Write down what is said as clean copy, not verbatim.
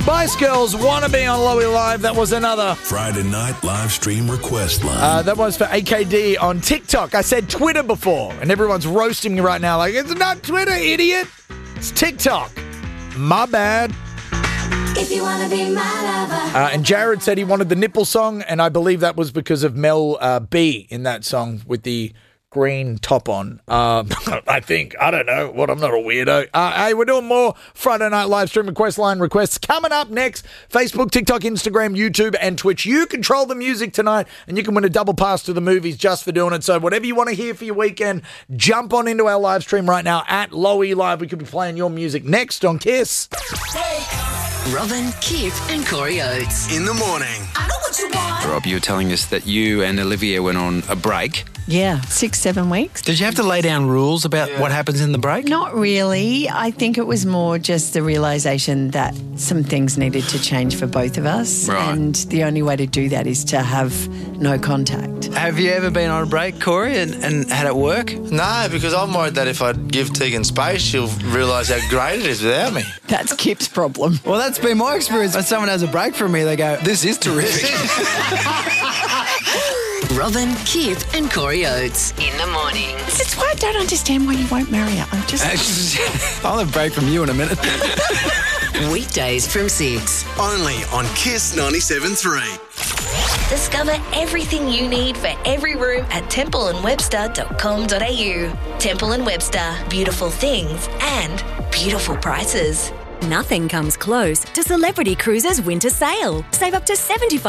Spice Girls Wanna Be on Lowy Live. That was another Friday night live stream request line. that was for AKD on TikTok. I said Twitter before, and everyone's roasting me right now like, it's not Twitter, idiot. It's TikTok. My bad. If you wanna be my lover. And Jared said he wanted the nipple song, and I believe that was because of Mel B in that song with the green top on. I think. I don't know. I'm not a weirdo. Hey, we're doing more Friday Night Live Stream Request Line requests coming up next. Facebook, TikTok, Instagram, YouTube, and Twitch. You control the music tonight, and you can win a double pass to the movies just for doing it. So whatever you want to hear for your weekend, jump on into our live stream right now at Lowy Live. We could be playing your music next on Kiss. Robin, Kip and Corey Oates. In the morning. I know what you want. Rob, you were telling us that you and Olivia went on a break. Yeah, 6-7 weeks. Did you have to lay down rules about what happens in the break? Not really. I think it was more just the realisation that some things needed to change for both of us. Right. And the only way to do that is to have no contact. Have you ever been on a break, Corey, and had it work? No, because I'm worried that if I give Tegan space, she'll realise how great it is without me. That's Kip's problem. Well, that's been my experience. When someone has a break from me, they go, this is terrific. Robin, Kip and Corey Oates. In the morning. This is why I don't understand why you won't marry her. I'm just... I'll have a break from you in a minute. Weekdays from 6. Only on Kiss 97.3. Discover everything you need for every room at templeandwebster.com.au. Temple & Webster. Beautiful things and beautiful prices. Nothing comes close to Celebrity Cruises' winter sale. Save up to 75%